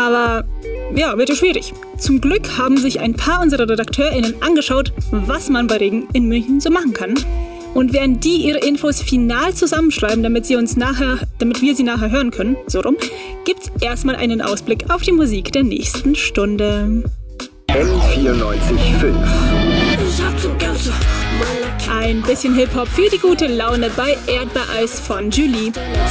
Aber ja, wird ja schwierig. Zum Glück haben sich ein paar unserer RedakteurInnen angeschaut, was man bei Regen in München so machen kann. Und während die ihre Infos final zusammenschreiben, damit wir sie nachher hören können, so rum, gibt's erstmal einen Ausblick auf die Musik der nächsten Stunde. M94.5. Ein bisschen Hip-Hop für die gute Laune bei Erdbeereis von Julie.